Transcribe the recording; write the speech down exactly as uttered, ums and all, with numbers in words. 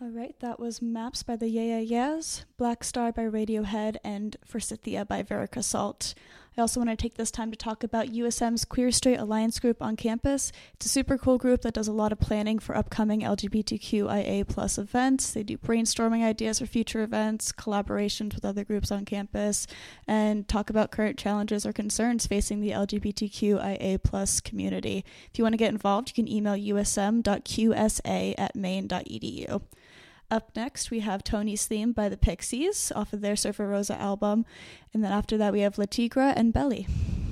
All right, that was Maps by the Yeah Yeah Yeahs, Black Star by Radiohead, and Forsythia by Verica Salt. I also want to take this time to talk about U S M's Queer Straight Alliance group on campus. It's a super cool group that does a lot of planning for upcoming L G B T Q I A plus events. They do brainstorming ideas for future events, collaborations with other groups on campus, and talk about current challenges or concerns facing the L G B T Q I A plus community. If you want to get involved, you can email u s m dot q s a at maine dot e d u. Up next, we have Tony's Theme by the Pixies off of their Surfer Rosa album. And then after that, we have La Tigra and Belly.